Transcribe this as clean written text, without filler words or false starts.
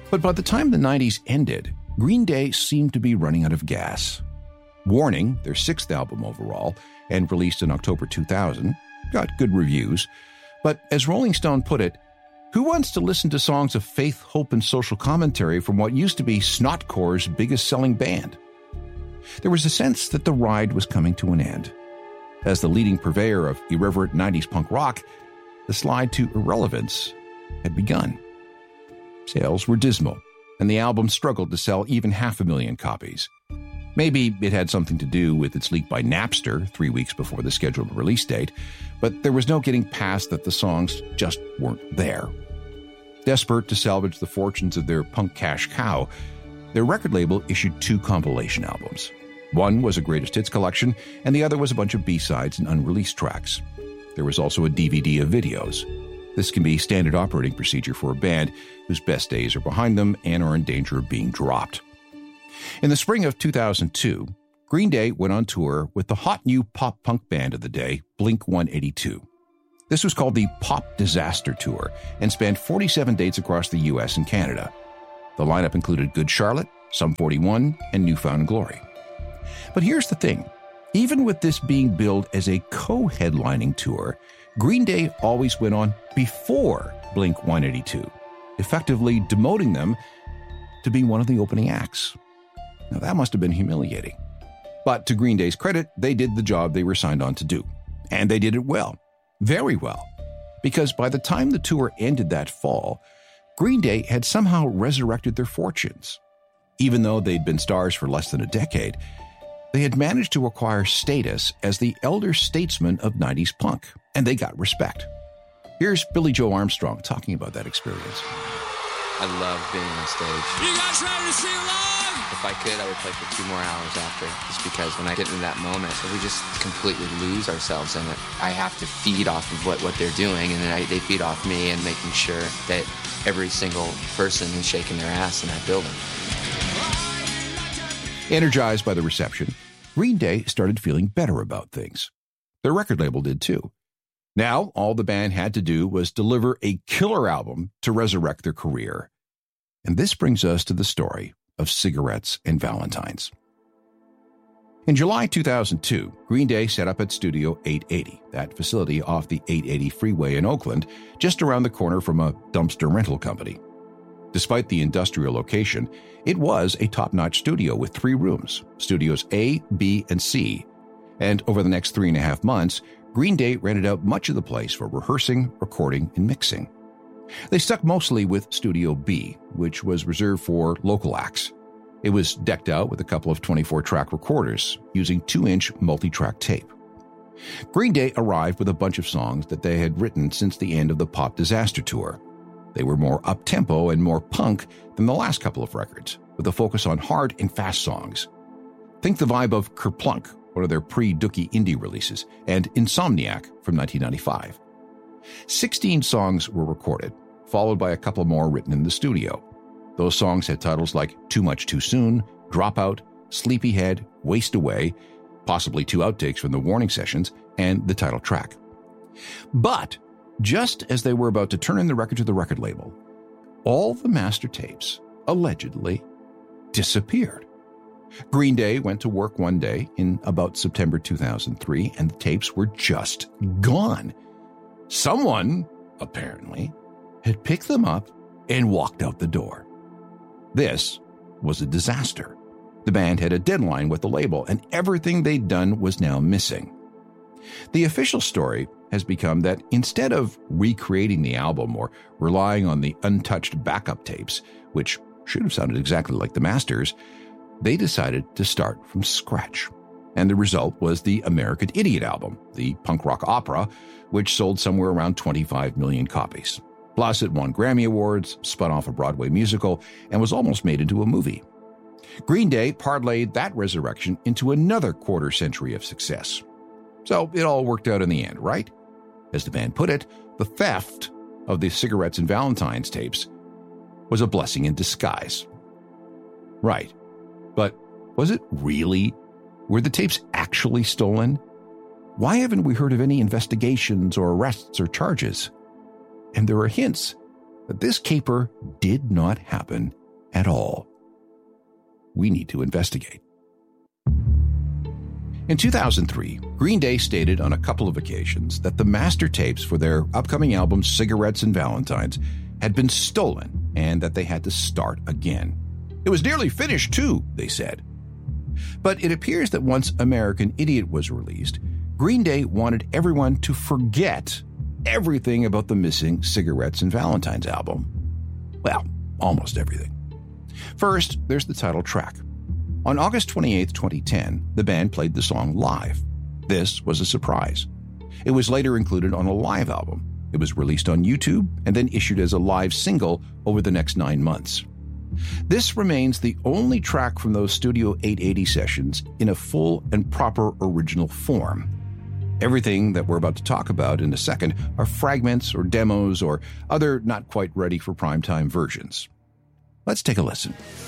But by the time the 90s ended, Green Day seemed to be running out of gas. Warning, their sixth album overall, and released in October 2000, got good reviews. But as Rolling Stone put it, who wants to listen to songs of faith, hope, and social commentary from what used to be Snotcore's biggest-selling band? There was a sense that the ride was coming to an end. As the leading purveyor of irreverent 90s punk rock, the slide to irrelevance had begun. Sales were dismal, and the album struggled to sell even 500,000 copies. Maybe it had something to do with its leak by Napster 3 weeks before the scheduled release date, but there was no getting past that the songs just weren't there. Desperate to salvage the fortunes of their punk cash cow, their record label issued 2 compilation albums. One was a greatest hits collection, and the other was a bunch of B-sides and unreleased tracks. There was also a DVD of videos. This can be standard operating procedure for a band whose best days are behind them and are in danger of being dropped. In the spring of 2002, Green Day went on tour with the hot new pop-punk band of the day, Blink-182. This was called the Pop Disaster Tour and spanned 47 dates across the U.S. and Canada. The lineup included Good Charlotte, Sum 41, and New Found Glory. But here's the thing. Even with this being billed as a co-headlining tour, Green Day always went on before Blink-182, effectively demoting them to be one of the opening acts. Now, that must have been humiliating. But to Green Day's credit, they did the job they were signed on to do. And they did it well. Very well. Because by the time the tour ended that fall, Green Day had somehow resurrected their fortunes. Even though they'd been stars for less than a decade, they had managed to acquire status as the elder statesmen of 90s punk, and they got respect. Here's Billy Joe Armstrong talking about that experience. I love being on stage. You guys ready to sing along? If I could, I would play for 2 more hours after, just because when I get in that moment, we just completely lose ourselves in it. I have to feed off of what they're doing, and then they feed off me and making sure that every single person is shaking their ass in that building. Energized by the reception, Green Day started feeling better about things. Their record label did too. Now, all the band had to do was deliver a killer album to resurrect their career. And this brings us to the story of Cigarettes and Valentines. In July 2002, Green Day set up at Studio 880, that facility off the 880 freeway in Oakland, just around the corner from a dumpster rental company. Despite the industrial location, it was a top-notch studio with 3 rooms, Studios A, B, and C. And over the next 3.5 months, Green Day rented out much of the place for rehearsing, recording, and mixing. They stuck mostly with Studio B, which was reserved for local acts. It was decked out with a couple of 24-track recorders, using 2-inch multi-track tape. Green Day arrived with a bunch of songs that they had written since the end of the Pop Disaster Tour. They were more up-tempo and more punk than the last couple of records, with a focus on hard and fast songs. Think the vibe of Kerplunk, one of their pre-Dookie indie releases, and Insomniac from 1995. 16 songs were recorded, followed by a couple more written in the studio. Those songs had titles like Too Much Too Soon, Dropout, Sleepyhead, Waste Away, possibly 2 outtakes from the Warning sessions, and the title track. But just as they were about to turn in the record to the record label, all the master tapes, allegedly, disappeared. Green Day went to work one day in about September 2003, and the tapes were just gone. Someone, apparently, had picked them up and walked out the door. This was a disaster. The band had a deadline with the label, and everything they'd done was now missing. The official story has become that instead of recreating the album or relying on the untouched backup tapes, which should have sounded exactly like the masters, they decided to start from scratch. And the result was the American Idiot album, the punk rock opera, which sold somewhere around 25 million copies. Plus, it won Grammy Awards, spun off a Broadway musical, and was almost made into a movie. Green Day parlayed that resurrection into another quarter century of success. So it all worked out in the end, right? As the band put it, the theft of the Cigarettes and Valentines tapes was a blessing in disguise. Right. But was it really? Were the tapes actually stolen? Why haven't we heard of any investigations or arrests or charges? And there are hints that this caper did not happen at all. We need to investigate. In 2003, Green Day stated on a couple of occasions that the master tapes for their upcoming album Cigarettes and Valentines had been stolen and that they had to start again. It was nearly finished too, they said. But it appears that once American Idiot was released, Green Day wanted everyone to forget everything about the missing Cigarettes and Valentines album. Well, almost everything. First, there's the title track. On August 28, 2010, the band played the song live. This was a surprise. It was later included on a live album. It was released on YouTube and then issued as a live single over the next 9 months. This remains the only track from those Studio 880 sessions in a full and proper original form. Everything that we're about to talk about in a second are fragments or demos or other not quite ready for primetime versions. Let's take a listen.